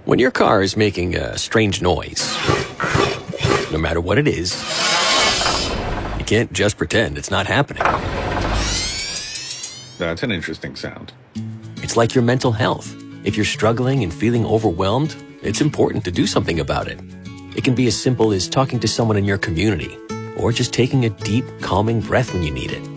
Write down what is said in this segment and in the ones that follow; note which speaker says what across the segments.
Speaker 1: When your car is making a strange noise, no matter what it is, you can't just pretend it's not happening.
Speaker 2: That's an interesting sound.
Speaker 1: It's like your mental health. If you're struggling and feeling overwhelmed, it's important to do something about it. It can be as simple as talking to someone in your community, or just taking a deep, calming breath when you need it.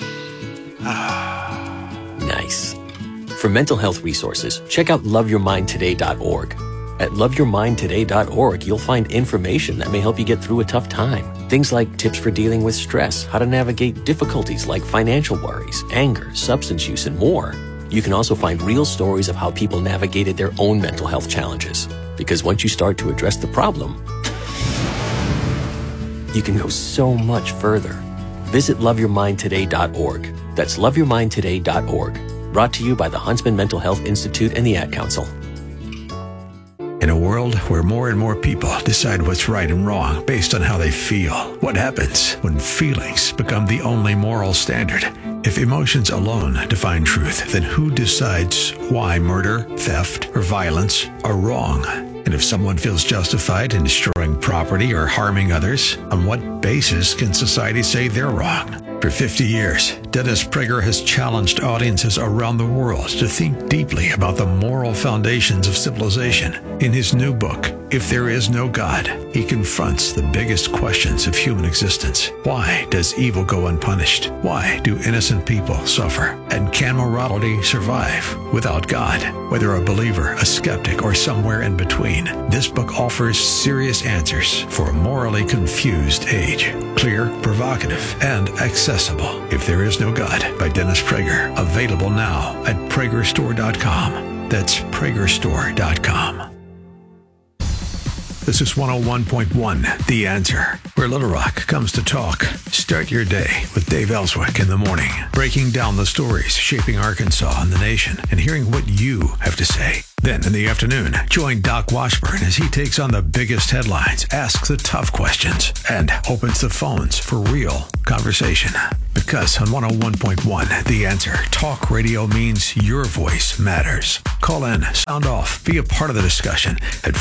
Speaker 1: Nice. For mental health resources, check out loveyourmindtoday.org. At loveyourmindtoday.org, you'll find information that may help you get through a tough time. Things like tips for dealing with stress, how to navigate difficulties like financial worries, anger, substance use, and more. You can also find real stories of how people navigated their own mental health challenges. Because once you start to address the problem, you can go so much further. Visit loveyourmindtoday.org. That's loveyourmindtoday.org. Brought to you by the Huntsman Mental Health Institute and the Ad Council.
Speaker 3: In a world where more and more people decide what's right and wrong based on how they feel, what happens when feelings become the only moral standard? If emotions alone define truth, then who decides why murder, theft, or violence are wrong? And if someone feels justified in destroying property or harming others, on what basis can society say they're wrong? For 50 years, Dennis Prager has challenged audiences around the world to think deeply about the moral foundations of civilization. In his new book, If There Is No God, he confronts the biggest questions of human existence. Why does evil go unpunished? Why do innocent people suffer? And can morality survive without God? Whether a believer, a skeptic, or somewhere in between, this book offers serious answers for a morally confused age. Clear, provocative, and accessible. If There Is No God by Dennis Prager. Available now at pragerstore.com. That's pragerstore.com. This is 101.1, The Answer, where Little Rock comes to talk. Start your day with Dave Ellswick in the morning, breaking down the stories shaping Arkansas and the nation and hearing what you have to say. Then in the afternoon, join Doc Washburn as he takes on the biggest headlines, asks the tough questions, and opens the phones for real conversation. Because on 101.1, The Answer, talk radio means your voice matters. Call in, sound off, be a part of the discussion at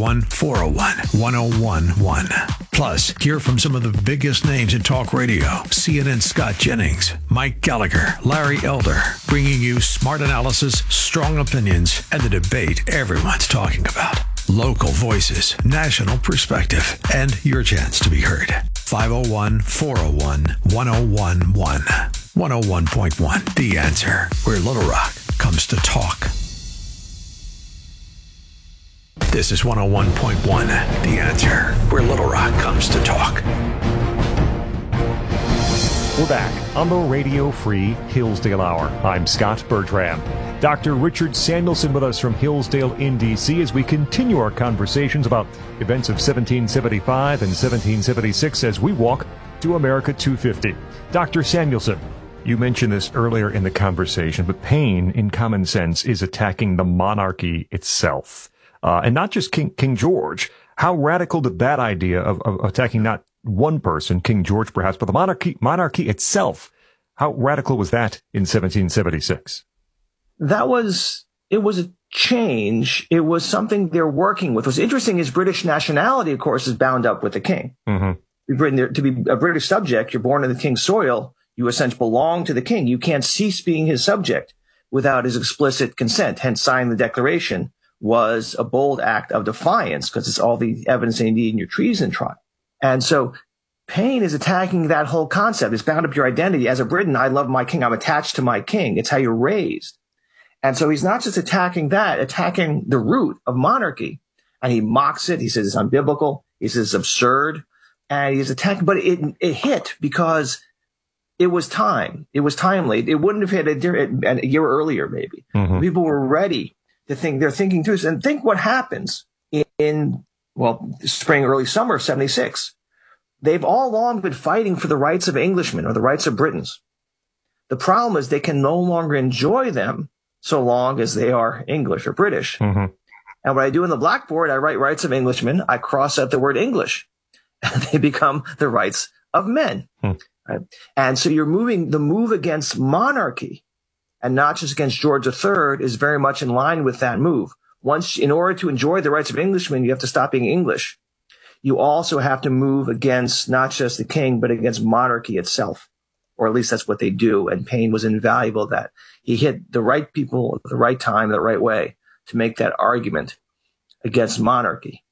Speaker 3: 501-401-1011. Plus, hear from some of the biggest names in talk radio. CNN Scott Jennings, Mike Gallagher, Larry Elder, bringing you smart analysis, strong opinions, and the debate everyone's talking about. Local voices, national perspective, and your chance to be heard. 501-401-1011. 101.1, The Answer, where Little Rock comes to talk. This is 101.1, The Answer, where Little Rock comes to talk.
Speaker 4: We're back on the Radio-Free Hillsdale Hour. I'm Scott Bertram. Dr. Richard Samuelson with us from Hillsdale in D.C. as we continue our conversations about events of 1775 and 1776 as we walk to America 250. Dr. Samuelson, you mentioned this earlier in the conversation, but Paine, in Common Sense, is attacking the monarchy itself. And not just King George. How radical did that idea of attacking not one person, King George perhaps, but the monarchy itself, how radical was that in 1776?
Speaker 5: It was a change. It was something they're working with. What's interesting is British nationality, of course, is bound up with the king. Mm-hmm. To be a British subject, you're born in the king's soil. You essentially belong to the king. You can't cease being his subject without his explicit consent. Hence, signing the Declaration was a bold act of defiance because it's all the evidence they need in your treason trial. And so Paine is attacking that whole concept. It's bound up your identity. As a Briton, I love my king. I'm attached to my king. It's how you're raised. And so he's not just attacking that, attacking the root of monarchy. And he mocks it. He says it's unbiblical. He says it's absurd. And he's attacking, but it hit because it was time. It was timely. It wouldn't have hit a year earlier, maybe. Mm-hmm. People were ready to think. They're thinking through this. And think what happens in spring, early summer of 76. They've all along been fighting for the rights of Englishmen or the rights of Britons. The problem is they can no longer enjoy them so long as they are English or British. Mm-hmm. And what I do in the blackboard, I write rights of Englishmen. I cross out the word English. And they become the rights of men. Right? And so you're the move against monarchy and not just against George III is very much in line with that move. once, in order to enjoy the rights of Englishmen, you have to stop being English. You also have to move against not just the king, but against monarchy itself. Or at least that's what they do. And Paine was invaluable at that. He hit the right people at the right time, the right way to make that argument against monarchy.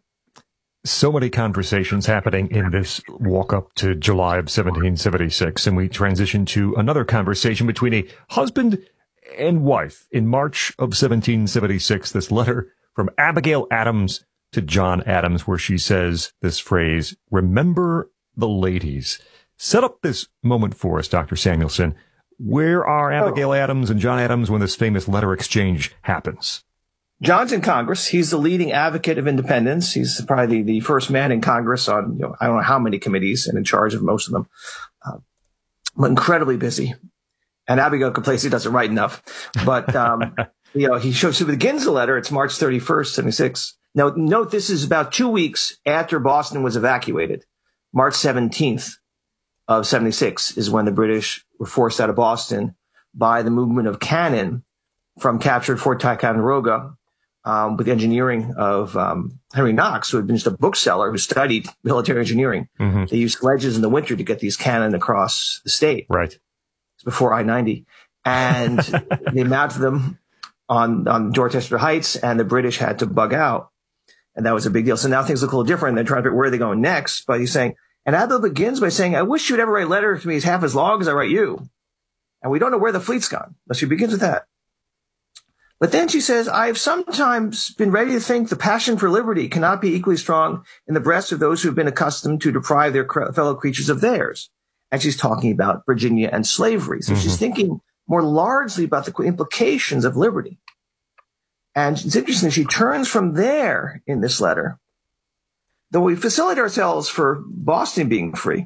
Speaker 4: So many conversations happening in this walk up to July of 1776. And we transition to another conversation between a husband and wife in March of 1776. This letter from Abigail Adams to John Adams, where she says this phrase, "Remember the ladies." Set up this moment for us, Dr. Samuelson. Where are Abigail Adams and John Adams when this famous letter exchange happens?
Speaker 5: John's in Congress. He's the leading advocate of independence. He's probably the first man in Congress on, I don't know how many committees and in charge of most of them, but incredibly busy. And Abigail complains he doesn't write enough. But, he begins the letter. It's March 31st, 76. Now, note this is about 2 weeks after Boston was evacuated. March 17th of 76 is when the British were forced out of Boston by the movement of cannon from captured Fort Ticonderoga, with the engineering of Henry Knox, who had been just a bookseller who studied military engineering. Mm-hmm. They used sledges in the winter to get these cannon across the state.
Speaker 4: Right.
Speaker 5: It's before I-90. And they mounted them on Dorchester Heights, and the British had to bug out. And that was a big deal. So now things look a little different. They're trying to figure out where are they going next. But he's saying, and Abigail begins by saying, "I wish you'd ever write a letter to me as half as long as I write you. And we don't know where the fleet's gone." But she begins with that. But then she says, "I have sometimes been ready to think the passion for liberty cannot be equally strong in the breasts of those who have been accustomed to deprive their fellow creatures of theirs." And she's talking about Virginia and slavery. So she's thinking more largely about the implications of liberty. And it's interesting, she turns from there in this letter. Though we facilitate ourselves for Boston being free,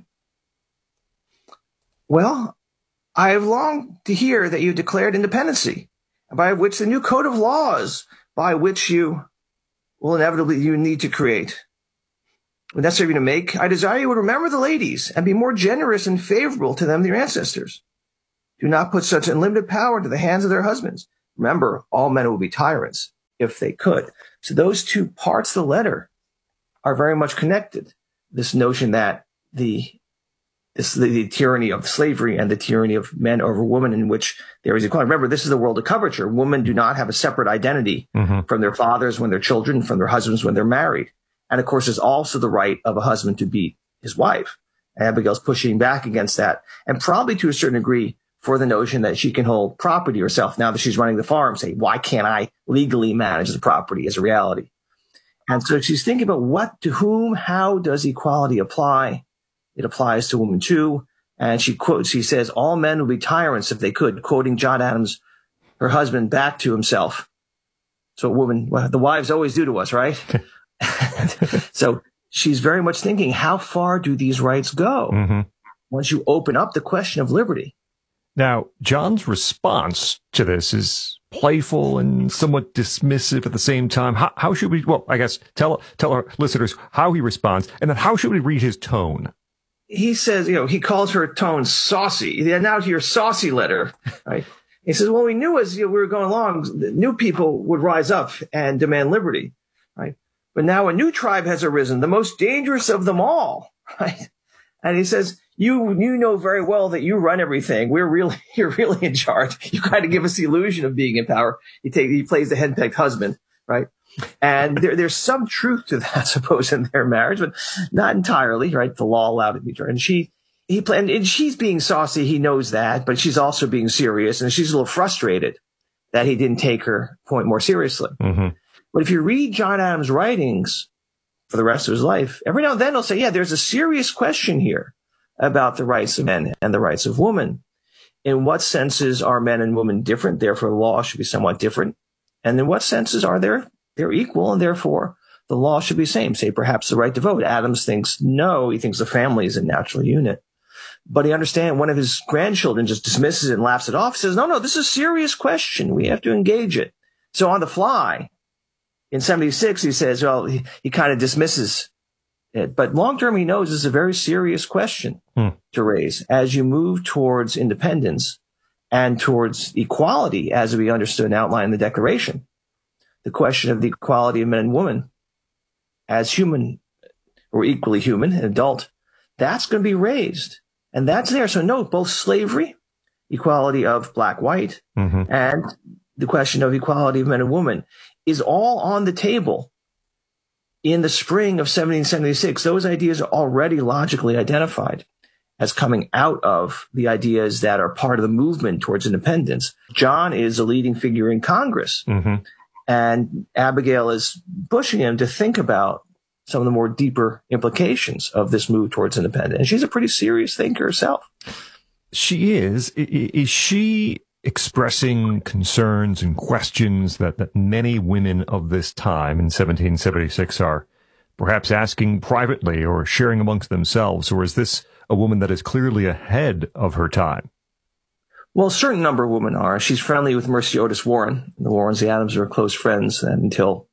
Speaker 5: well, I have longed to hear that you declared independency, by which the new code of laws by which you will inevitably you need to create, when necessary to make, I desire you would remember the ladies and be more generous and favorable to them than your ancestors. Do not put such unlimited power into the hands of their husbands. Remember, all men will be tyrants if they could. So those two parts of the letter are very much connected. This notion that the tyranny of slavery and the tyranny of men over women, in which there is equality. Remember, this is the world of coverture. Women do not have a separate identity from their fathers when they're children, from their husbands when they're married. And of course, there's also the right of a husband to beat his wife. And Abigail's pushing back against that, and probably to a certain degree for the notion that she can hold property herself now that she's running the farm. Say, why can't I legally manage the property as a reality? And so she's thinking about what, to whom, how does equality apply? It applies to women too. And she says, all men will be tyrants if they could, quoting John Adams, her husband, back to himself. So the wives always do to us, right? So she's very much thinking, how far do these rights go once you open up the question of liberty?
Speaker 4: Now, John's response to this is playful and somewhat dismissive at the same time. How should we, well, I guess, tell our listeners how he responds, and then how should we read his tone?
Speaker 5: He says, he calls her tone saucy. Now to your saucy letter, right? He says, well, we knew as we were going along, new people would rise up and demand liberty, right? But now a new tribe has arisen, the most dangerous of them all, right? And he says, you know very well that you run everything. You're really in charge. You kind of give us the illusion of being in power. He plays the henpecked husband, right? And there's some truth to that, I suppose, in their marriage, but not entirely, right? The law allowed it to be true. And she's being saucy. He knows that, but she's also being serious, and she's a little frustrated that he didn't take her point more seriously. But if you read John Adams' writings for the rest of his life, every now and then he'll say, yeah, there's a serious question here about the rights of men and the rights of women. In what senses are men and women different? Therefore, the law should be somewhat different. And in what senses are they're equal, and therefore the law should be the same? Say, perhaps the right to vote. Adams thinks no. He thinks the family is a natural unit. But he understands one of his grandchildren just dismisses it and laughs it off. He says, no, this is a serious question. We have to engage it. So on the fly, in 76, he says, well, he kind of dismisses it. But long term, he knows it's a very serious question to raise as you move towards independence and towards equality, as we understood and outlined in the Declaration. the question of the equality of men and women as human or equally human, an adult, that's going to be raised. And that's there. So note both slavery, equality of black, white, and the question of equality of men and women is all on the table in the spring of 1776. Those ideas are already logically identified as coming out of the ideas that are part of the movement towards independence. John is a leading figure in Congress, and Abigail is pushing him to think about some of the more deeper implications of this move towards independence. And she's a pretty serious thinker herself.
Speaker 4: She is. Is she expressing concerns and questions that many women of this time in 1776 are perhaps asking privately or sharing amongst themselves? Or is this a woman that is clearly ahead of her time?
Speaker 5: Well, a certain number of women are. She's friendly with Mercy Otis Warren. The Warrens, the Adams are close friends until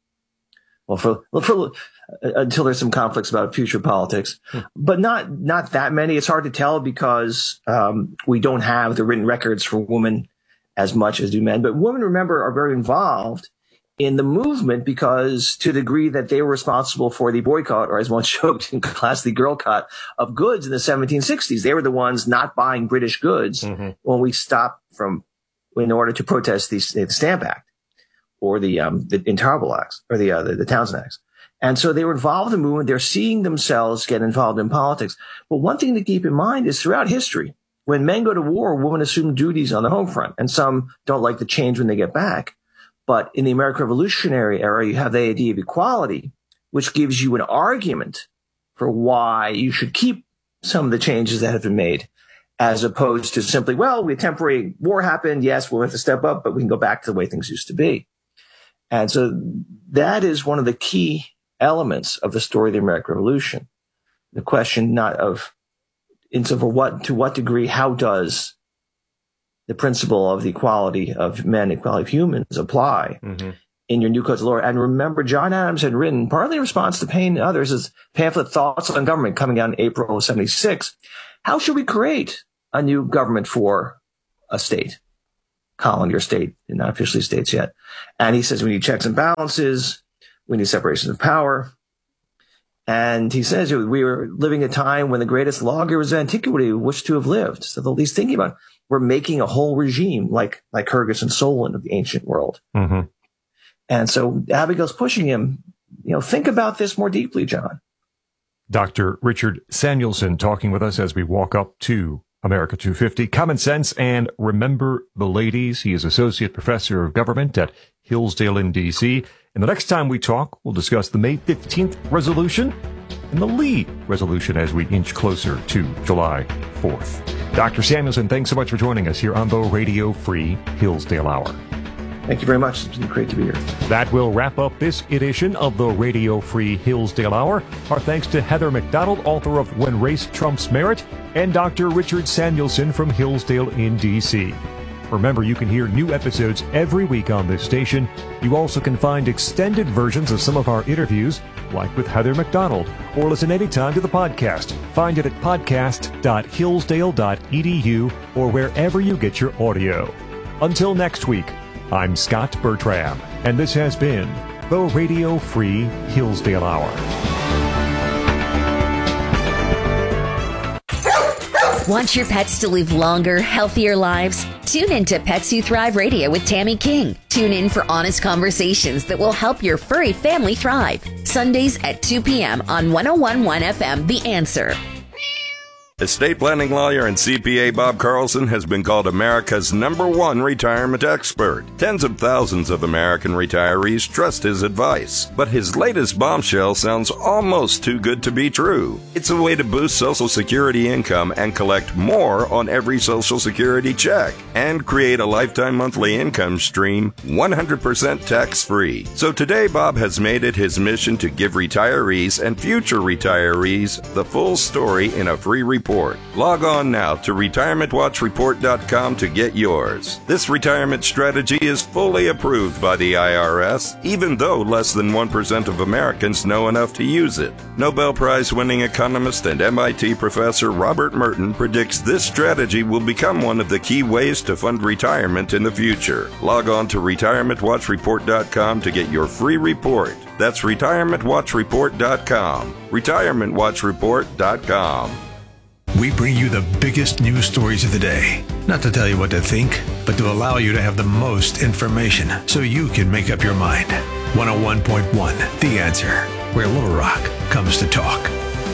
Speaker 5: there's some conflicts about future politics, but not that many. It's hard to tell because we don't have the written records for women as much as do men. But women, remember, are very involved in the movement because to the degree that they were responsible for the boycott, or as one joked in class, the girl-cott of goods in the 1760s. They were the ones not buying British goods when we stopped in order to protest the Stamp Act or the Intolerable Acts or the Townshend Acts. And so they were involved in the movement. They're seeing themselves get involved in politics. But one thing to keep in mind is throughout history, when men go to war, women assume duties on the home front, and some don't like the change when they get back. But in the American Revolutionary era, you have the idea of equality, which gives you an argument for why you should keep some of the changes that have been made, as opposed to simply, well, a temporary war happened. Yes, we'll have to step up, but we can go back to the way things used to be. And so that is one of the key elements of the story of the American Revolution. The question not of to what degree, how does the principle of the equality of men, equality of humans apply in your new codes of law? And remember, John Adams had written, partly in response to Paine and others, his pamphlet Thoughts on Government, coming out in April of 76. How should we create a new government for a state, colony or state, not officially states yet? And he says we need checks and balances, we need separation of power. And he says we were living a time when the greatest lawgivers of antiquity wished to have lived. So he's thinking about, we're making a whole regime like Kyrgyz and Solon of the ancient world. And so Abigail's pushing him, think about this more deeply, John.
Speaker 4: Dr. Richard Samuelson talking with us as we walk up to America 250, Common Sense and Remember the Ladies. He is Associate Professor of Government at Hillsdale in D.C. And the next time we talk, we'll discuss the May 15th resolution and the Lee resolution as we inch closer to July 4th. Dr. Samuelson, thanks so much for joining us here on the Radio Free Hillsdale Hour.
Speaker 5: Thank you very much. It's been great to be here.
Speaker 4: That will wrap up this edition of the Radio Free Hillsdale Hour. Our thanks to Heather McDonald, author of When Race Trumps Merit, and Dr. Richard Samuelson from Hillsdale in D.C. Remember, you can hear new episodes every week on this station. You also can find extended versions of some of our interviews, like with Heather McDonald, or listen anytime to the podcast. Find it at podcast.hillsdale.edu or wherever you get your audio. Until next week, I'm Scott Bertram, and this has been the Radio Free Hillsdale Hour.
Speaker 2: Want your pets to live longer, healthier lives? Tune in to Pets Who Thrive Radio with Tammy King. Tune in for honest conversations that will help your furry family thrive. Sundays at 2 p.m. on 101.1 FM, The Answer.
Speaker 6: Estate planning lawyer and CPA Bob Carlson has been called America's #1 retirement expert. Tens of thousands of American retirees trust his advice. But his latest bombshell sounds almost too good to be true. It's a way to boost Social Security income and collect more on every Social Security check and create a lifetime monthly income stream 100% tax-free. So today, Bob has made it his mission to give retirees and future retirees the full story in a free report Report. Log on now to retirementwatchreport.com to get yours. This retirement strategy is fully approved by the IRS, even though less than 1% of Americans know enough to use it. Nobel Prize-winning economist and MIT professor Robert Merton predicts this strategy will become one of the key ways to fund retirement in the future. Log on to retirementwatchreport.com to get your free report. That's retirementwatchreport.com. retirementwatchreport.com.
Speaker 3: We bring you the biggest news stories of the day. Not to tell you what to think, but to allow you to have the most information so you can make up your mind. 101.1 The Answer, where Little Rock comes to talk.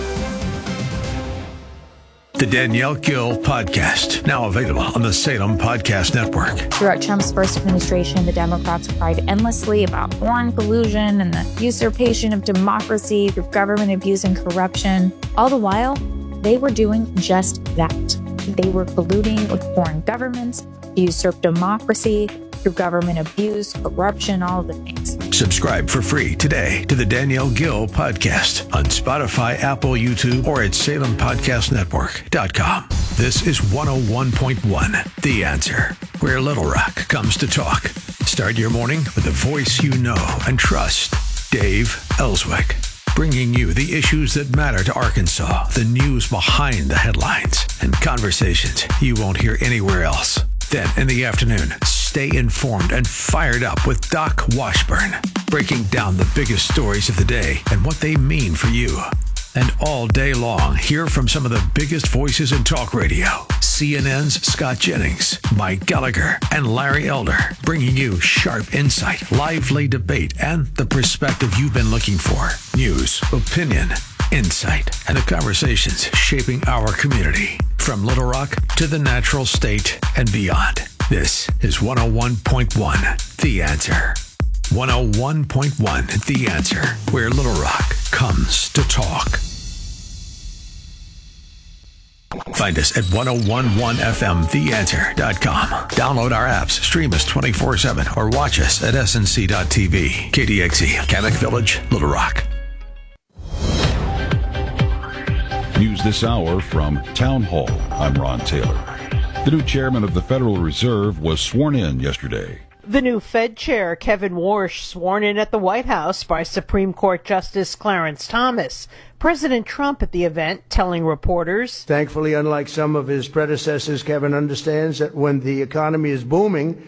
Speaker 3: The Danielle Gill Podcast, now available on the Salem Podcast Network.
Speaker 7: Throughout Trump's first administration, the Democrats cried endlessly about foreign collusion and the usurpation of democracy through government abuse and corruption. All the while, they were doing just that. They were colluding with foreign governments to usurp democracy through government abuse, corruption, all of the things.
Speaker 3: Subscribe for free today to the Danielle Gill Podcast on Spotify, Apple, YouTube, or at SalemPodcastNetwork.com. This is 101.1 The Answer, where Little Rock comes to talk. Start your morning with a voice you know and trust. Dave Ellswick, bringing you the issues that matter to Arkansas, the news behind the headlines, and conversations you won't hear anywhere else. Then in the afternoon, stay informed and fired up with Doc Washburn, breaking down the biggest stories of the day and what they mean for you. And all day long, hear from some of the biggest voices in talk radio. CNN's Scott Jennings, Mike Gallagher, and Larry Elder, bringing you sharp insight, lively debate, and the perspective you've been looking for. News, opinion, insight, and the conversations shaping our community. From Little Rock to the natural state and beyond. This is 101.1 The Answer. 101.1 The Answer, where Little Rock comes to talk. Find us at 1011fmtheanswer.com. Download our apps, stream us 24/7, or watch us at snc.tv. KDXE, Kamek Village, Little Rock.
Speaker 8: News this hour from Town Hall. I'm Ron Taylor. The new chairman of the Federal Reserve was sworn in yesterday.
Speaker 9: The new Fed chair, Kevin Warsh, sworn in at the White House by Supreme Court Justice Clarence Thomas. President Trump at the event telling reporters,
Speaker 10: "Thankfully, unlike some of his predecessors, Kevin understands that when the economy is booming,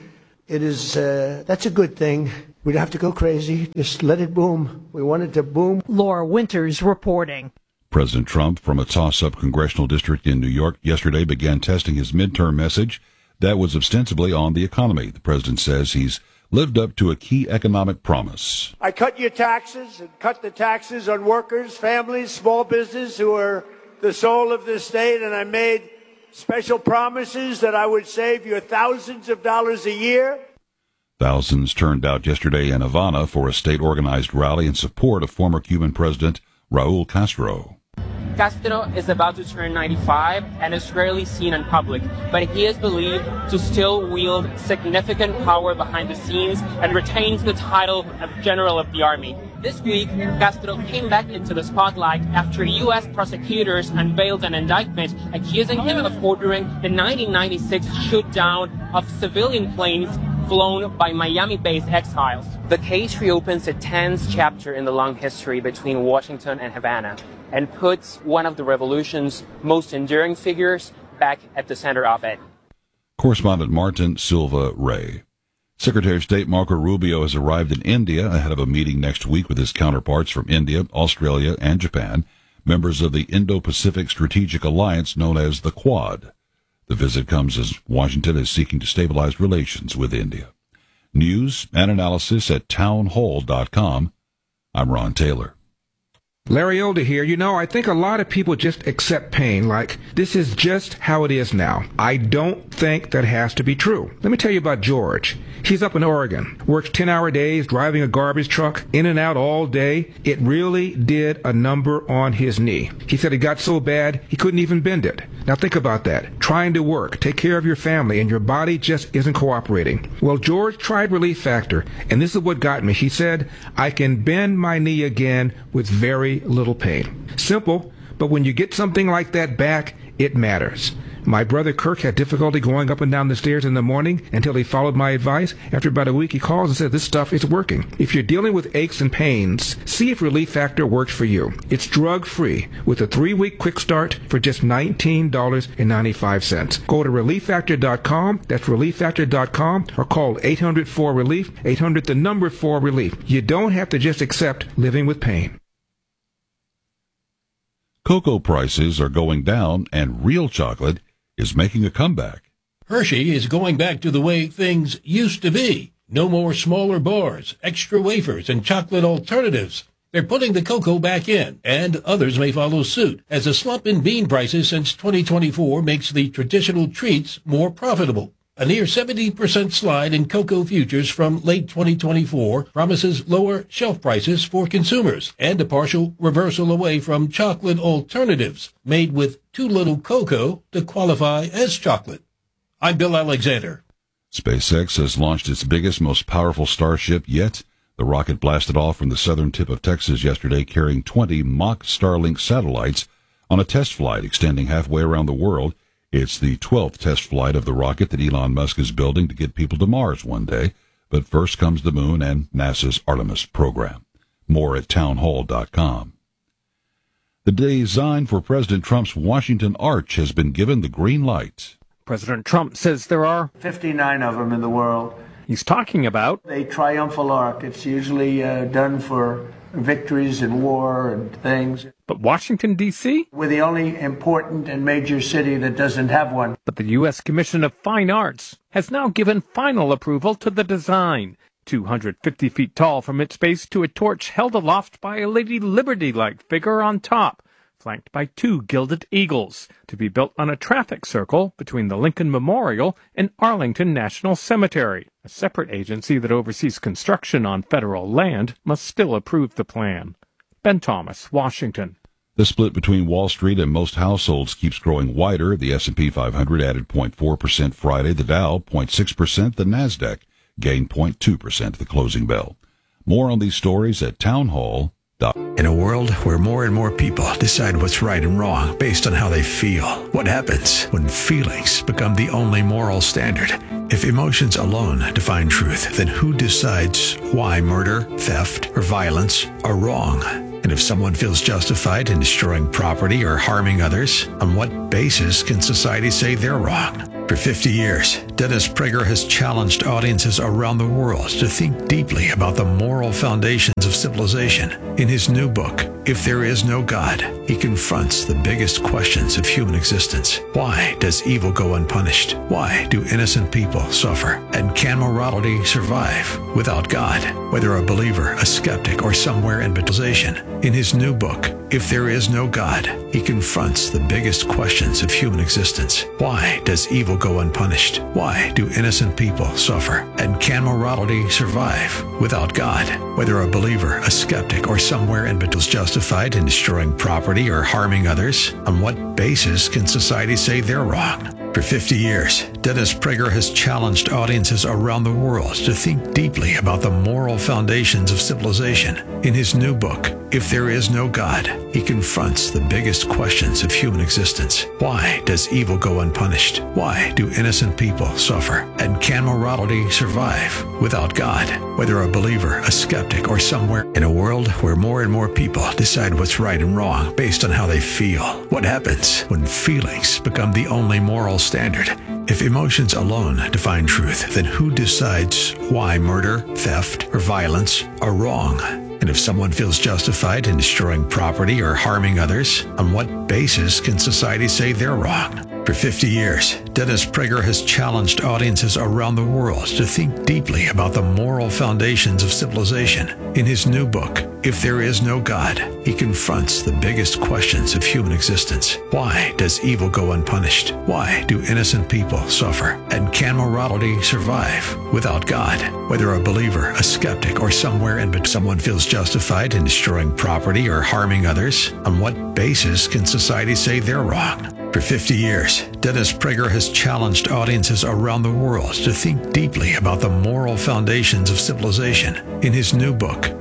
Speaker 10: that's a good thing. We don't have to go crazy. Just let it boom. We want it to boom."
Speaker 9: Laura Winters reporting.
Speaker 8: President Trump, from a toss-up congressional district in New York yesterday, began testing his midterm message that was ostensibly on the economy. The president says he's lived up to a key economic promise.
Speaker 10: "I cut your taxes and cut the taxes on workers, families, small business who are the soul of this state, and I made special promises that I would save you thousands of dollars a year."
Speaker 8: Thousands turned out yesterday in Havana for a state-organized rally in support of former Cuban President Raul Castro.
Speaker 11: Castro is about to turn 95 and is rarely seen in public, but he is believed to still wield significant power behind the scenes and retains the title of General of the Army. This week, Castro came back into the spotlight after U.S. prosecutors unveiled an indictment accusing him of ordering the 1996 shoot-down of civilian planes flown by Miami-based exiles. The case reopens a tense chapter in the long history between Washington and Havana and puts one of the revolution's most enduring figures back at the center of it.
Speaker 8: Correspondent Martin Silva Ray. Secretary of State Marco Rubio has arrived in India ahead of a meeting next week with his counterparts from India, Australia, and Japan, members of the Indo-Pacific Strategic Alliance known as the Quad. The visit comes as Washington is seeking to stabilize relations with India. News and analysis at townhall.com. I'm Ron Taylor.
Speaker 12: Larry Elder here. I think a lot of people just accept pain like this is just how it is now. I don't think that has to be true. Let me tell you about George. He's up in Oregon, works 10-hour days, driving a garbage truck, in and out all day. It really did a number on his knee. He said it got so bad he couldn't even bend it. Now think about that. Trying to work, take care of your family, and your body just isn't cooperating. Well, George tried Relief Factor, and this is what got me. He said, I can bend my knee again with very little pain. Simple, but when you get something like that back, it matters. My brother Kirk had difficulty going up and down the stairs in the morning until he followed my advice. After about a week, he calls and says, this stuff is working. If you're dealing with aches and pains, see if Relief Factor works for you. It's drug-free with a 3-week quick start for just $19.95. Go to ReliefFactor.com. That's ReliefFactor.com, or call 800-4-RELIEF, 800-4-RELIEF. You don't have to just accept living with pain.
Speaker 8: Cocoa prices are going down, and real chocolate is making a comeback.
Speaker 13: Hershey is going back to the way things used to be. No more smaller bars, extra wafers, and chocolate alternatives. They're putting the cocoa back in, and others may follow suit, as a slump in bean prices since 2024 makes the traditional treats more profitable. A near 70% slide in cocoa futures from late 2024 promises lower shelf prices for consumers and a partial reversal away from chocolate alternatives made with too little cocoa to qualify as chocolate. I'm Bill Alexander.
Speaker 8: SpaceX has launched its biggest, most powerful Starship yet. The rocket blasted off from the southern tip of Texas yesterday, carrying 20 mock Starlink satellites on a test flight extending halfway around the world. It's the 12th test flight of the rocket that Elon Musk is building to get people to Mars one day. But first comes the moon and NASA's Artemis program. More at townhall.com. The design for President Trump's Washington Arch has been given the green light.
Speaker 14: President Trump says there are
Speaker 10: 59 of them in the world.
Speaker 14: He's talking about
Speaker 10: A triumphal arc. It's usually done for victories in war and things.
Speaker 14: But Washington, D.C.?
Speaker 10: We're the only important and major city that doesn't have one.
Speaker 14: But the U.S. Commission of Fine Arts has now given final approval to the design. 250 feet tall from its base to a torch held aloft by a Lady Liberty-like figure on top, flanked by 2 gilded eagles, to be built on a traffic circle between the Lincoln Memorial and Arlington National Cemetery. A separate agency that oversees construction on federal land must still approve the plan. Ben Thomas, Washington.
Speaker 8: The split between Wall Street and most households keeps growing wider. The S&P 500 added 0.4% Friday, the Dow 0.6%, the NASDAQ gained 0.2% at the closing bell. More on these stories at townhall.com.
Speaker 3: In a world where more and more people decide what's right and wrong based on how they feel, what happens when feelings become the only moral standard? If emotions alone define truth, then who decides why murder, theft, or violence are wrong? And if someone feels justified in destroying property or harming others, on what basis can society say they're wrong? For 50 years, Dennis Prager has challenged audiences around the world to think deeply about the moral foundations of civilization. In his new book, If There Is No God, he confronts the biggest questions of human existence. Why does evil go unpunished? Why do innocent people suffer? And can morality survive without God? Whether a believer, a skeptic, or somewhere in between. In his new book, If There Is No God, he confronts the biggest questions of human existence. Why does evil go unpunished? Why do innocent people suffer? And can morality survive without God? Whether a believer, a skeptic, or somewhere in between, justified in destroying property or harming others, on what basis can society say they're wrong? For 50 years, Dennis Prager has challenged audiences around the world to think deeply about the moral foundations of civilization. In his new book, If There Is No God, he confronts the biggest questions of human existence. Why does evil go unpunished? Why do innocent people suffer? And can morality survive without God? Whether a believer, a skeptic, or somewhere in a world where more and more people decide what's right and wrong based on how they feel, what happens when feelings become the only moral standard? If emotions alone define truth, then who decides why murder, theft, or violence are wrong? And if someone feels justified in destroying property or harming others, on what basis can society say they're wrong? For 50 years, Dennis Prager has challenged audiences around the world to think deeply about the moral foundations of civilization. In his new book, If There Is No God, he confronts the biggest questions of human existence. Why does evil go unpunished? Why do innocent people suffer? And can morality survive without God? Whether a believer, a skeptic, or somewhere in between, someone feels justified in destroying property or harming others, on what basis can society say they're wrong? For 50 years, Dennis Prager has challenged audiences around the world to think deeply about the moral foundations of civilization. In his new book,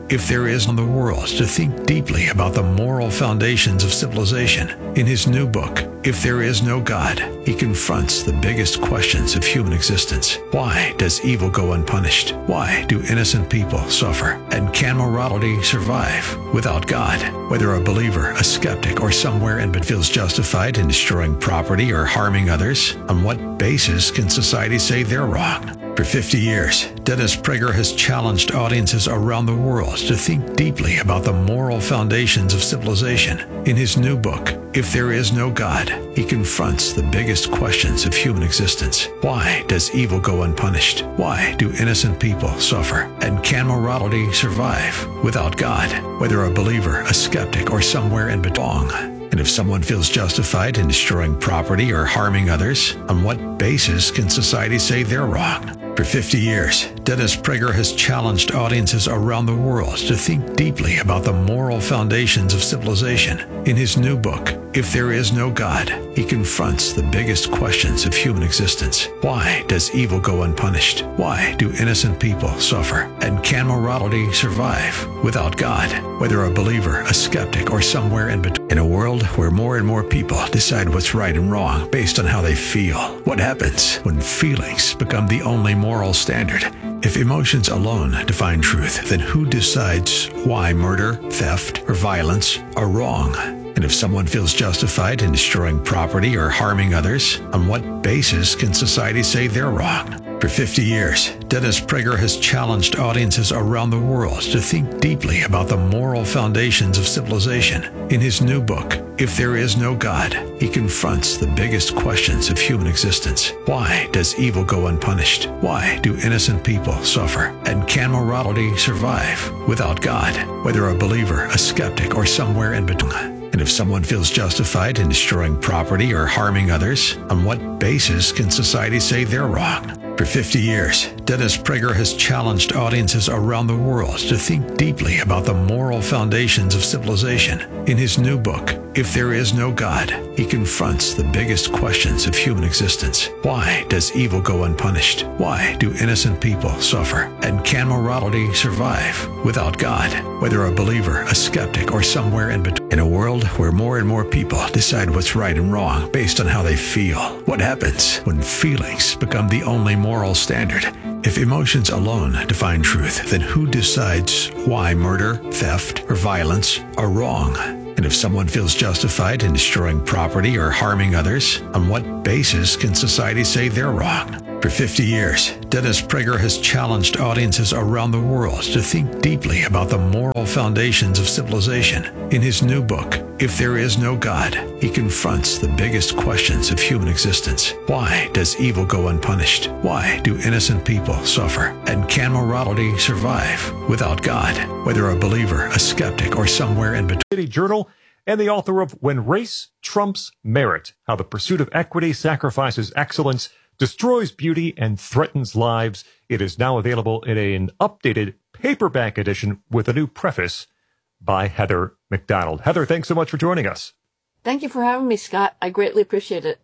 Speaker 3: If There Is on the World, to think deeply about the moral foundations of civilization. In his new book, If There Is No God, he confronts the biggest questions of human existence. Why does evil go unpunished? Why do innocent people suffer? And can morality survive without God? Whether a believer, a skeptic, or somewhere in between feels justified in destroying property or harming others, on what basis can society say they're wrong? For 50 years, Dennis Prager has challenged audiences around the world to think deeply about the moral foundations of civilization. In his new book, If There Is No God, he confronts the biggest questions of human existence. Why does evil go unpunished? Why do innocent people suffer? And can morality survive without God? Whether a believer, a skeptic, or somewhere in between. And if someone feels justified in destroying property or harming others, on what basis can society say they're wrong? For 50 years, Dennis Prager has challenged audiences around the world to think deeply about the moral foundations of civilization. In his new book, If There Is No God, he confronts the biggest questions of human existence. Why does evil go unpunished? Why do innocent people suffer? And can morality survive without God? Whether a believer, a skeptic, or somewhere in between. In a world where more and more people decide what's right and wrong based on how they feel, what happens when feelings become the only moral standard? If emotions alone define truth, then who decides why murder, theft, or violence are wrong? And if someone feels justified in destroying property or harming others, on what basis can society say they're wrong? For 50 years, Dennis Prager has challenged audiences around the world to think deeply about the moral foundations of civilization. In his new book, If There Is No God, he confronts the biggest questions of human existence. Why does evil go unpunished? Why do innocent people suffer? And can morality survive without God? Whether a believer, a skeptic, or somewhere in between. And if someone feels justified in destroying property or harming others, on what basis can society say they're wrong? For 50 years, Dennis Prager has challenged audiences around the world to think deeply about the moral foundations of civilization. In his new book, If There Is No God, he confronts the biggest questions of human existence. Why does evil go unpunished? Why do innocent people suffer? And can morality survive without God? Whether a believer, a skeptic, or somewhere in between. In a world where more and more people decide what's right and wrong based on how they feel, what happens when feelings become the only moral standard? If emotions alone define truth, then who decides why murder, theft, or violence are wrong? And if someone feels justified in destroying property or harming others, on what basis can society say they're wrong? For 50 years, Dennis Prager has challenged audiences around the world to think deeply about the moral foundations of civilization. In his new book, If There Is No God, he confronts the biggest questions of human existence. Why does evil go unpunished? Why do innocent people suffer? And can morality survive without God? Whether a believer, a skeptic, or somewhere in between.
Speaker 4: City Journal, and the author of When Race Trumps Merit, How the Pursuit of Equity Sacrifices Excellence, Destroys Beauty, and Threatens Lives. It is now available in an updated paperback edition with a new preface by Heather McDonald. Heather, thanks so much for joining us.
Speaker 15: Thank you for having me, Scott. I greatly appreciate it.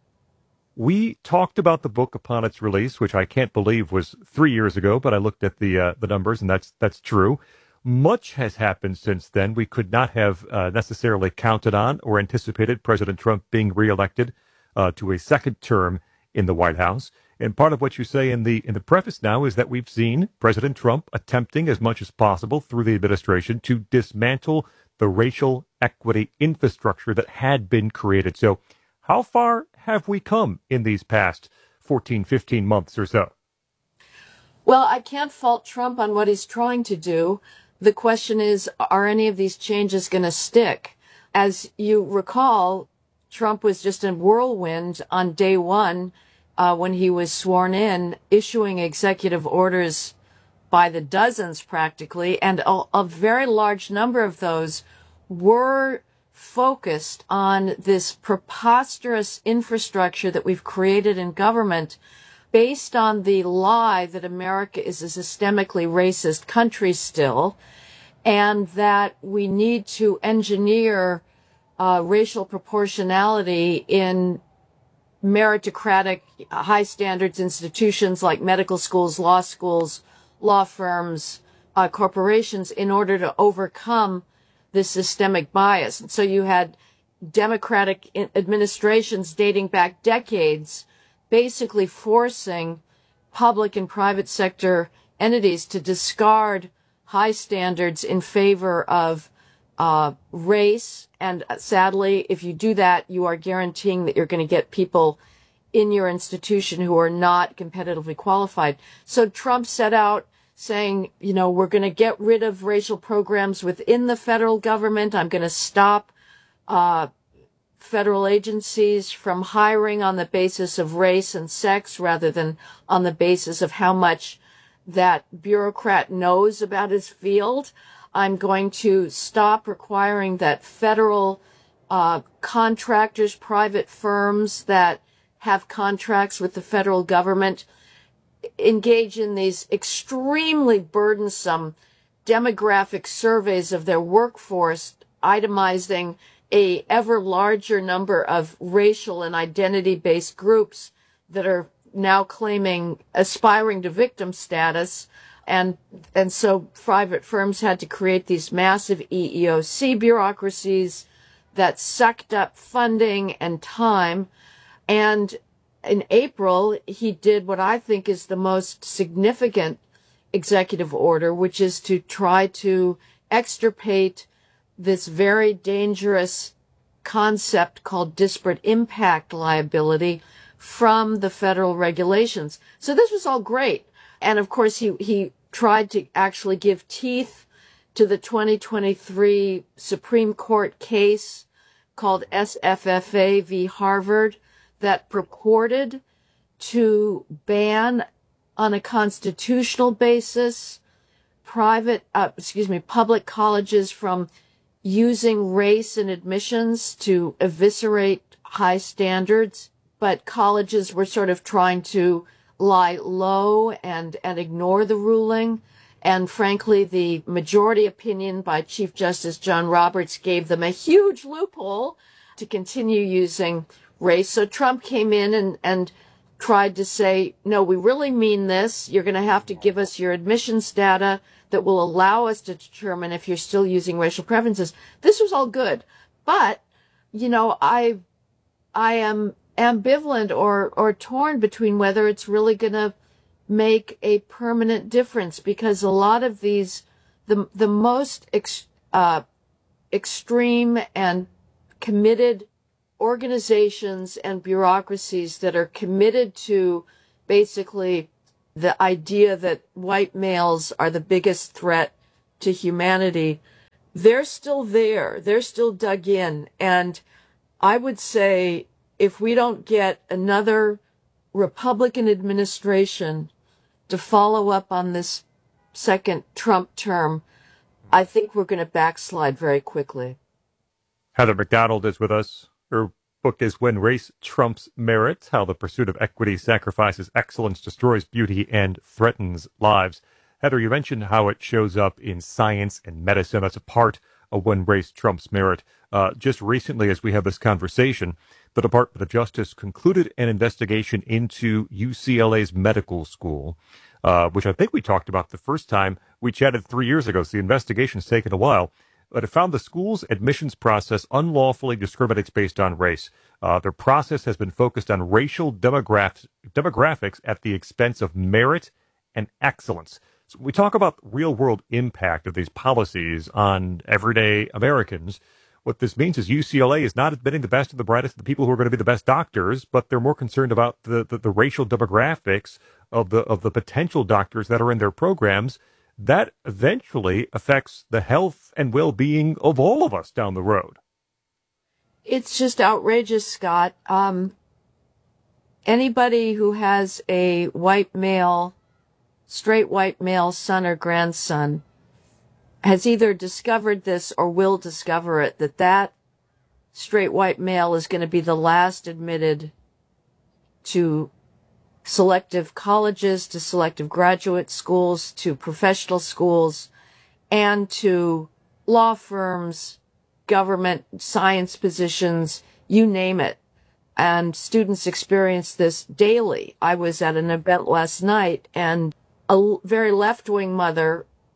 Speaker 4: We talked about the book upon its release, which I can't believe was 3 years ago, but I looked at the numbers, and that's true. Much has happened since then. We could not have necessarily counted on or anticipated President Trump being reelected to a second term in the White House. And part of what you say in the preface now is that we've seen President Trump attempting as much as possible through the administration to dismantle the racial equity infrastructure that had been created. So how far have we come in these past 14, 15 months or so?
Speaker 15: Well, I can't fault Trump on what he's trying to do. The question is, are any of these changes going to stick? As you recall, Trump was just in whirlwind on day one when he was sworn in, issuing executive orders by the dozens practically, and a very large number of those were focused on this preposterous infrastructure that we've created in government based on the lie that America is a systemically racist country still, and that we need to engineer racial proportionality in meritocratic, high standards institutions like medical schools, law firms, corporations in order to overcome this systemic bias. And so you had Democratic administrations dating back decades basically forcing public and private sector entities to discard high standards in favor of race. And sadly, if you do that, you are guaranteeing that you're going to get people in your institution who are not competitively qualified. So Trump set out saying, you know, we're going to get rid of racial programs within the federal government. I'm going to stop federal agencies from hiring on the basis of race and sex rather than on the basis of how much that bureaucrat knows about his field. I'm going to stop requiring that federal contractors, private firms that have contracts with the federal government engage in these extremely burdensome demographic surveys of their workforce, itemizing a ever larger number of racial and identity-based groups that are now aspiring to victim status. And so private firms had to create these massive EEOC bureaucracies that sucked up funding and time. And in April, he did what I think is the most significant executive order, which is to try to extirpate this very dangerous concept called disparate impact liability from the federal regulations. So this was all great. And of course, he tried to actually give teeth to the 2023 Supreme Court case called SFFA v. Harvard that purported to ban on a constitutional basis public colleges from using race in admissions to eviscerate high standards. But colleges were sort of trying to lie low and ignore the ruling. And frankly, the majority opinion by Chief Justice John Roberts gave them a huge loophole to continue using race. So Trump came in and tried to say, no, we really mean this. You're going to have to give us your admissions data that will allow us to determine if you're still using racial preferences. This was all good. But, you know, I am ambivalent or torn between whether it's really going to make a permanent difference, because a lot of these, the most extreme and committed organizations and bureaucracies that are committed to basically the idea that white males are the biggest threat to humanity, they're still there. They're still dug in. And I would say if we don't get another Republican administration to follow up on this second Trump term, I think we're going to backslide very quickly.
Speaker 4: Heather McDonald is with us. Her book is When Race Trumps Merit: How the Pursuit of Equity Sacrifices Excellence, Destroys Beauty, and Threatens Lives. Heather, you mentioned how it shows up in science and medicine. That's a part of When Race Trumps Merit. Just recently, as we have this conversation, the Department of Justice concluded an investigation into UCLA's medical school, which I think we talked about the first time we chatted 3 years ago. So the investigation's taken a while. But it found the school's admissions process unlawfully discriminates based on race. Their process has been focused on racial demographics at the expense of merit and excellence. So we talk about real-world impact of these policies on everyday Americans. What this means is UCLA is not admitting the best and the brightest of the people who are going to be the best doctors, but they're more concerned about the racial demographics of the potential doctors that are in their programs. That eventually affects the health and well-being of all of us down the road.
Speaker 15: It's just outrageous, Scott. Anybody who has a straight white male son or grandson has either discovered this or will discover it, that straight white male is going to be the last admitted to selective colleges, to selective graduate schools, to professional schools, and to law firms, government, science positions, you name it. And students experience this daily. I was at an event last night, and a very left-wing mother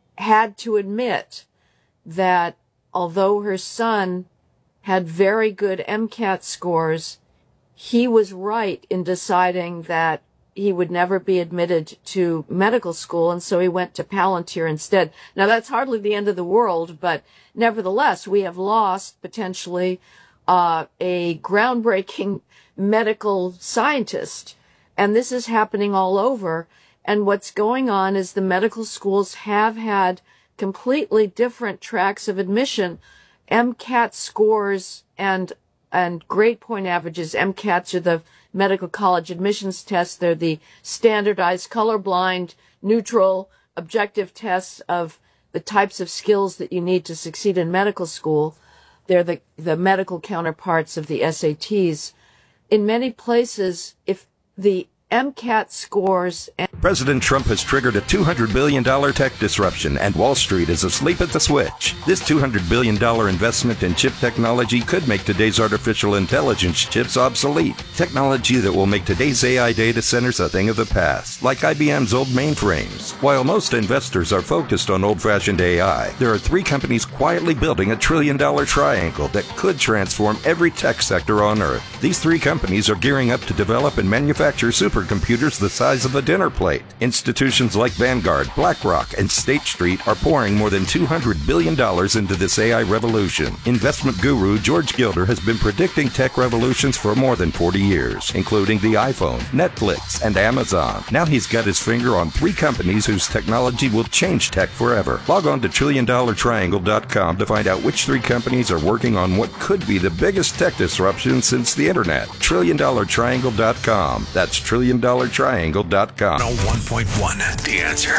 Speaker 15: had to admit that although her son had very good MCAT scores, he was right in deciding that he would never be admitted to medical school, and so he went to Palantir instead. Now, that's hardly the end of the world, but nevertheless, we have lost potentially a groundbreaking medical scientist, and this is happening all over. And what's going on is the medical schools have had completely different tracks of admission. MCAT scores and grade point averages. MCATs are the medical college admissions tests. They're the standardized, colorblind, neutral, objective tests of the types of skills that you need to succeed in medical school. They're the medical counterparts of the SATs. In many places, if the MCAT scores...
Speaker 6: President Trump has triggered a $200 billion tech disruption, and Wall Street is asleep at the switch. This $200 billion investment in chip technology could make today's artificial intelligence chips obsolete. Technology that will make today's AI data centers a thing of the past, like IBM's old mainframes. While most investors are focused on old-fashioned AI, there are 3 companies quietly building a $1 trillion triangle that could transform every tech sector on Earth. These 3 companies are gearing up to develop and manufacture supercomputers the size of a dinner plate. Institutions like Vanguard, BlackRock, and State Street are pouring more than $200 billion into this AI revolution. Investment guru George Gilder has been predicting tech revolutions for more than 40 years, including the iPhone, Netflix, and Amazon. Now he's got his finger on 3 companies whose technology will change tech forever. Log on to TrillionDollarTriangle.com to find out which 3 companies are working on what could be the biggest tech disruption since the internet. TrillionDollarTriangle.com. That's TrillionDollarTriangle.com.
Speaker 3: 101.1 The Answer.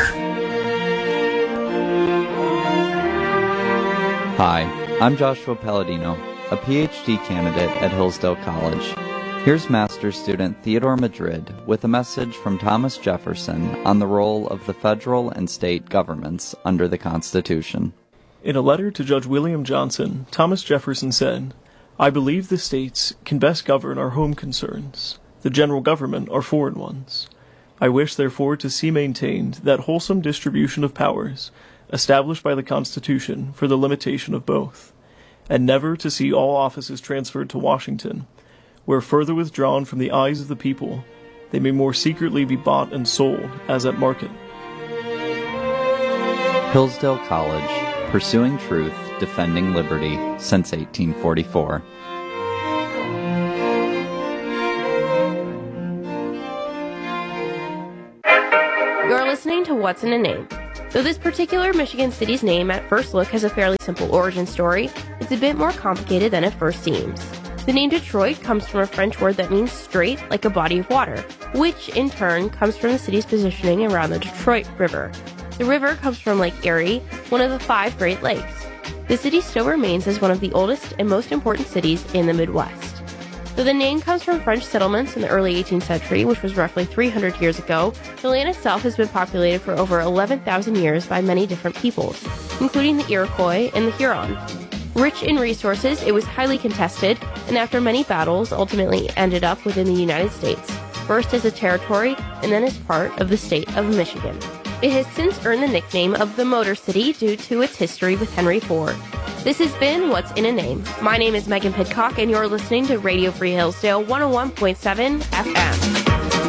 Speaker 16: Hi, I'm Joshua Palladino, a PhD candidate at Hillsdale College. Here's master's student Theodore Madrid with a message from Thomas Jefferson on the role of the federal and state governments under the Constitution.
Speaker 17: In a letter to Judge William Johnson, Thomas Jefferson said, "I believe the states can best govern our home concerns, the general government our foreign ones. I wish, therefore, to see maintained that wholesome distribution of powers established by the Constitution for the limitation of both, and never to see all offices transferred to Washington, where further withdrawn from the eyes of the people, they may more secretly be bought and sold as at market."
Speaker 16: Hillsdale College, pursuing truth, defending liberty since 1844.
Speaker 18: You're listening to What's in a Name. Though this particular Michigan city's name at first look has a fairly simple origin story, it's a bit more complicated than it first seems. The name Detroit comes from a French word that means straight, like a body of water, which in turn comes from the city's positioning around the Detroit River. The river comes from Lake Erie, one of the 5 Great Lakes. The city still remains as one of the oldest and most important cities in the Midwest. Though the name comes from French settlements in the early 18th century, which was roughly 300 years ago, the land itself has been populated for over 11,000 years by many different peoples, including the Iroquois and the Huron. Rich in resources, it was highly contested, and after many battles, ultimately ended up within the United States, first as a territory and then as part of the state of Michigan. It has since earned the nickname of the Motor City due to its history with Henry Ford. This has been What's in a Name. My name is Megan Pidcock, and you're listening to Radio Free Hillsdale 101.7 FM.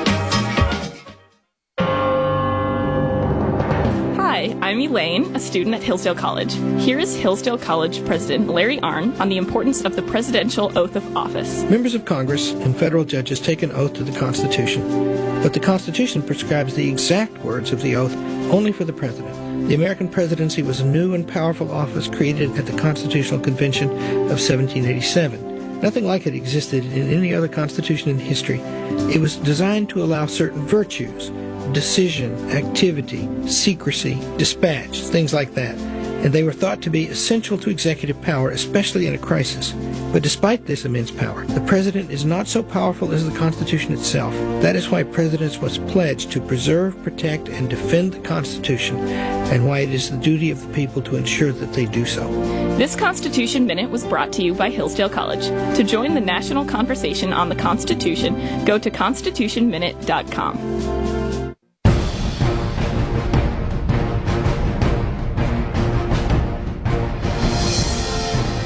Speaker 19: Hi, I'm Elaine, a student at Hillsdale College. Here is Hillsdale College President Larry Arnn on the importance of the presidential oath of office.
Speaker 20: Members of Congress and federal judges take an oath to the Constitution, but the Constitution prescribes the exact words of the oath only for the president. The American presidency was a new and powerful office created at the Constitutional Convention of 1787. Nothing like it existed in any other constitution in history. It was designed to allow certain virtues: decision, activity, secrecy, dispatch, things like that. And they were thought to be essential to executive power, especially in a crisis. But despite this immense power, the president is not so powerful as the Constitution itself. That is why presidents must pledge to preserve, protect, and defend the Constitution, and why it is the duty of the people to ensure that they do so.
Speaker 19: This Constitution Minute was brought to you by Hillsdale College. To join the national conversation on the Constitution, go to constitutionminute.com.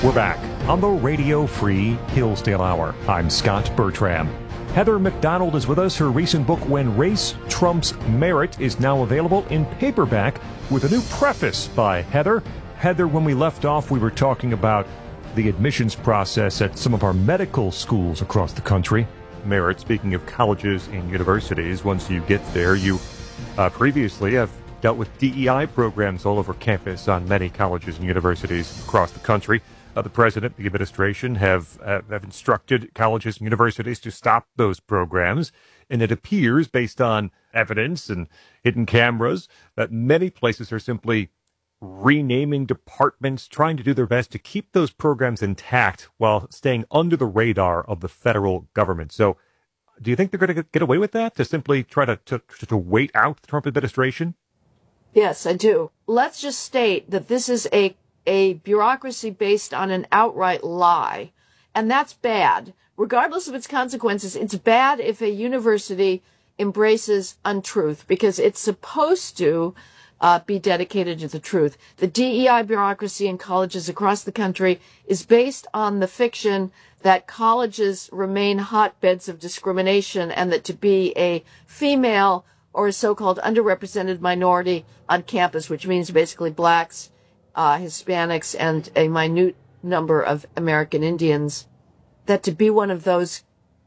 Speaker 4: We're back on the Radio Free Hillsdale Hour. I'm Scott Bertram. Heather McDonald is with us. Her recent book, When Race Trumps Merit, is now available in paperback with a new preface by Heather. Heather, when we left off, we were talking about the admissions process at some of our medical schools across the country. Merit, speaking of colleges and universities, once you get there, you previously have dealt with DEI programs all over campus on many colleges and universities across the country. The president, the administration have instructed colleges and universities to stop those programs. And it appears, based on evidence and hidden cameras, that many places are simply renaming departments, trying to do their best to keep those programs intact while staying under the radar of the federal government. So do you think they're going to get away with that, to simply try to wait out the Trump administration?
Speaker 15: Yes, I do. Let's just state that this is a bureaucracy based on an outright lie, and that's bad. Regardless of its consequences, it's bad if a university embraces untruth, because it's supposed to be dedicated to the truth. The DEI bureaucracy in colleges across the country is based on the fiction that colleges remain hotbeds of discrimination, and that to be a female or a so-called underrepresented minority on campus, which means basically blacks, Hispanics, and a minute number of American Indians, that to be one of those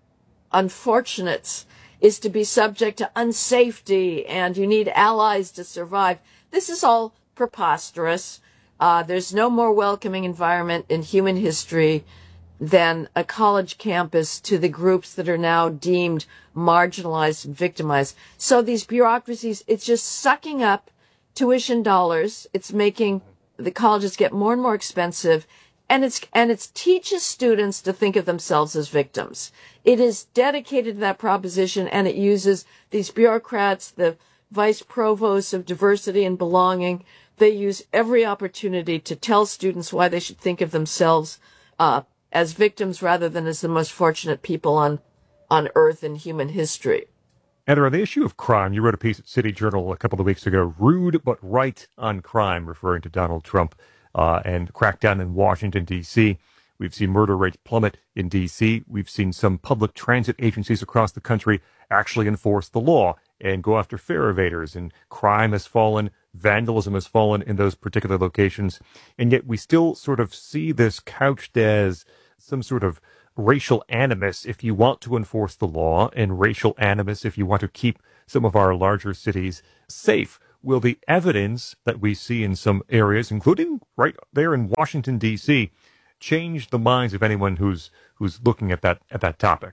Speaker 15: unfortunates is to be subject to unsafety, and you need allies to survive. This is all preposterous. There's no more welcoming environment in human history than a college campus to the groups that are now deemed marginalized and victimized. So these bureaucracies, it's just sucking up tuition dollars. It's making the colleges get more and more expensive, and it teaches students to think of themselves as victims. It is dedicated to that proposition, and it uses these bureaucrats, the vice provosts of diversity and belonging. They use every opportunity to tell students why they should think of themselves as victims rather than as the most fortunate people on earth in human history.
Speaker 4: Heather, on the issue of crime, you wrote a piece at City Journal a couple of weeks ago, Rude But Right on Crime, referring to Donald Trump and crackdown in Washington, D.C. We've seen murder rates plummet in D.C. We've seen some public transit agencies across the country actually enforce the law and go after fare evaders, and crime has fallen, vandalism has fallen in those particular locations. And yet we still sort of see this couched as some sort of racial animus if you want to enforce the law, and racial animus if you want to keep some of our larger cities safe. Will the evidence that we see in some areas, including right there in Washington, D.C., change the minds of anyone who's looking at that topic?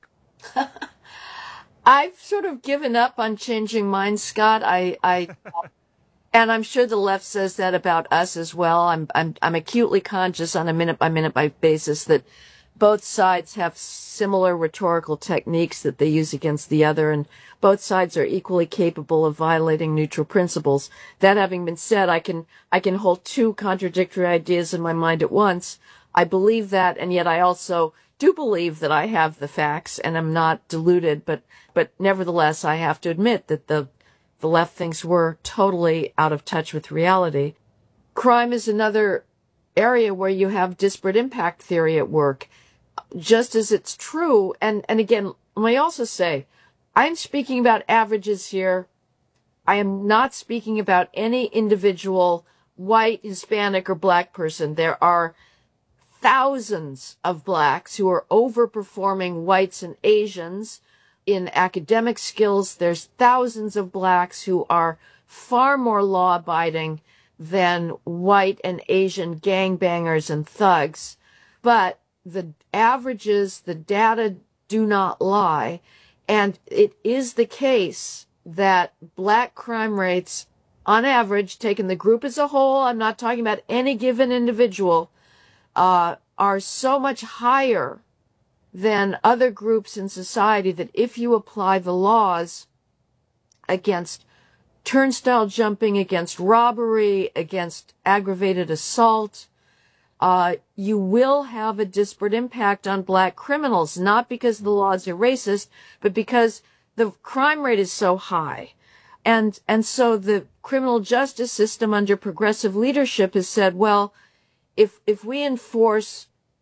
Speaker 15: I've sort of given up on changing minds, Scott. I and I'm sure the left says that about us as well. I'm acutely conscious on a minute by minute basis that both sides have similar rhetorical techniques that they use against the other, and both sides are equally capable of violating neutral principles. That having been said, I can hold two contradictory ideas in my mind at once. I believe that, and yet I also do believe that I have the facts and I'm not deluded, but nevertheless I have to admit that the left thinks we're totally out of touch with reality. Crime is another area where you have disparate impact theory at work. Just as it's true, and again, let me also say, I'm speaking about averages here. I am not speaking about any individual white, Hispanic, or black person. There are thousands of blacks who are overperforming whites and Asians in academic skills. There's thousands of blacks who are far more law-abiding than white and Asian gangbangers and thugs. But the averages, the data do not lie. And it is the case that black crime rates, on average, taking the group as a whole, I'm not talking about any given individual, are so much higher than other groups in society that if you apply the laws against turnstile jumping, against robbery, against aggravated assault, you will have a disparate impact on black criminals, not because the laws are racist, but because the crime rate is so high. And so the criminal justice system under progressive leadership has said, well, if we enforce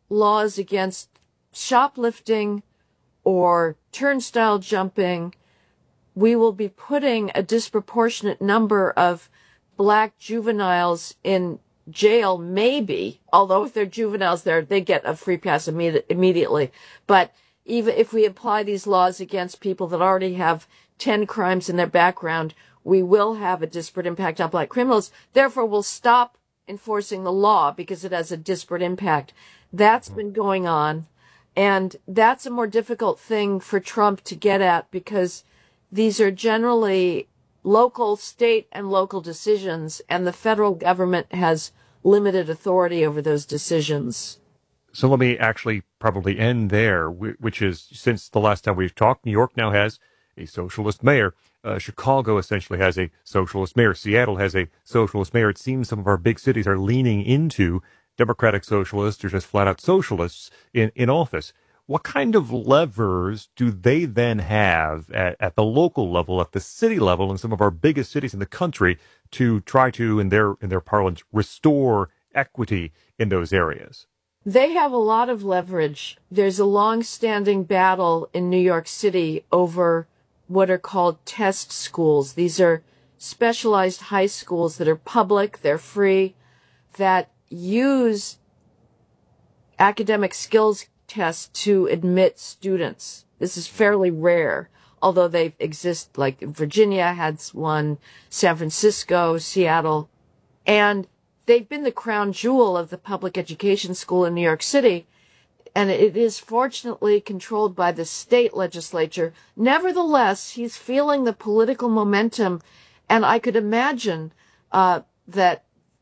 Speaker 15: laws against shoplifting or turnstile jumping, we will be putting a disproportionate number of black juveniles in jail, maybe, although if they're juveniles there, they get a free pass immediately. But even if we apply these laws against people that already have 10 crimes in their background, we will have a disparate impact on black criminals. Therefore, we'll stop enforcing the law because it has a disparate impact. That's been going on. And that's a more difficult thing for Trump to get at because these are generally local, state, and local decisions, and the federal government has limited authority over those decisions.
Speaker 4: So let me actually probably end there, which is, since the last time we've talked, New York now has a socialist mayor. Chicago essentially has a socialist mayor. Seattle has a socialist mayor. It seems some of our big cities are leaning into Democratic socialists or just flat-out socialists in office. What kind of levers do they then have at the local level, at the city level, in some of our biggest cities in the country to try to, in their parlance, restore equity in those areas?
Speaker 15: They have a lot of leverage. There's a long-standing battle in New York City over what are called test schools. These are specialized high schools that are public, they're free, that use academic skills tests to admit students. This is fairly rare, although they exist, like Virginia has one, San Francisco, Seattle, and they've been the crown jewel of the public education school in New York City, and it is fortunately controlled by the state legislature. Nevertheless, he's feeling the political momentum, and I could imagine that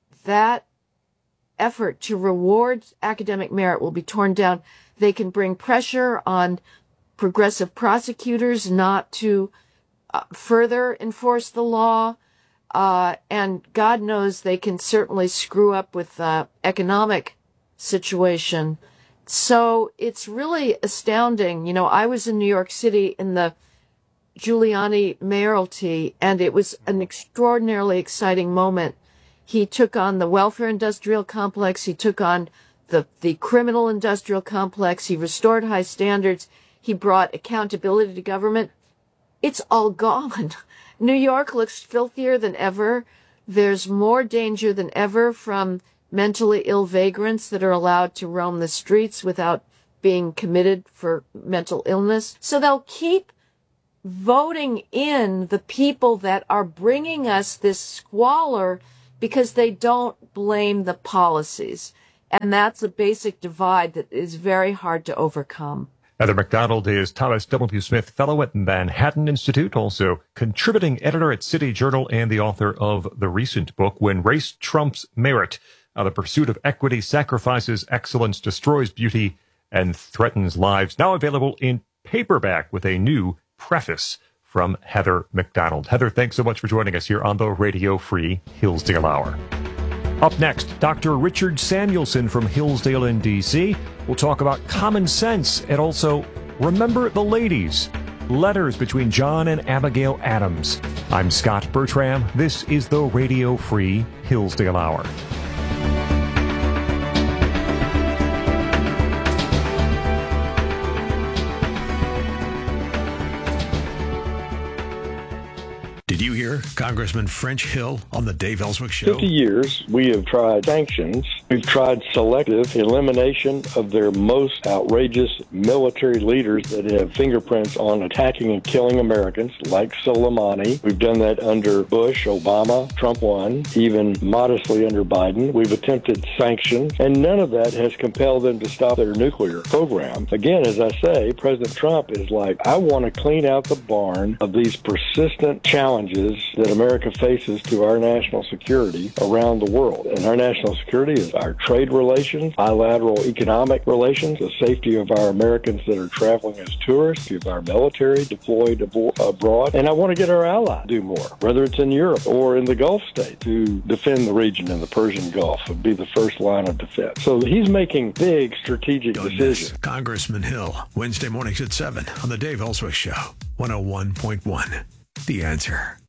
Speaker 15: effort to reward academic merit will be torn down. They can bring pressure on progressive prosecutors not to further enforce the law. And God knows they can certainly screw up with the economic situation. So it's really astounding. You know, I was in New York City in the Giuliani mayoralty, and it was an extraordinarily exciting moment. He took on the welfare industrial complex. He took on the criminal industrial complex. He restored high standards. He brought accountability to government. It's all gone. New York looks filthier than ever. There's more danger than ever from mentally ill vagrants that are allowed to roam the streets without being committed for mental illness. So they'll keep voting in the people that are bringing us this squalor because they don't blame the policies. And that's a basic divide that is very hard to overcome.
Speaker 4: Heather Mac Donald is Thomas W. Smith Fellow at Manhattan Institute, also contributing editor at City Journal and the author of the recent book, When Race Trumps Merit, How the Pursuit of Equity Sacrifices Excellence, Destroys Beauty, and Threatens Lives. Now available in paperback with a new preface from Heather Mac Donald. Heather, thanks so much for joining us here on the Radio Free Hillsdale Hour. Up next, Dr. Richard Samuelson from Hillsdale in D.C. will talk about common sense and also Remember the Ladies, letters between John and Abigail Adams. I'm Scott Bertram. This is the Radio Free Hillsdale Hour.
Speaker 3: Did you hear Congressman French Hill on the Dave Ellswick Show?
Speaker 21: 50 years, we have tried sanctions. We've tried selective elimination of their most outrageous military leaders that have fingerprints on attacking and killing Americans, like Soleimani. We've done that under Bush, Obama, Trump 1, even modestly under Biden. We've attempted sanctions, and none of that has compelled them to stop their nuclear program. Again, as I say, President Trump is like, I want to clean out the barn of these persistent challenges that America faces to our national security around the world. And our national security is our trade relations, bilateral economic relations, the safety of our Americans that are traveling as tourists, of our military deployed abroad. And I want to get our allies to do more, whether it's in Europe or in the Gulf states, to defend the region in the Persian Gulf and be the first line of defense. So he's making big strategic decisions.
Speaker 3: Congressman Hill, Wednesday mornings at 7 on the Dave Ellswick Show, 101.1. The Answer.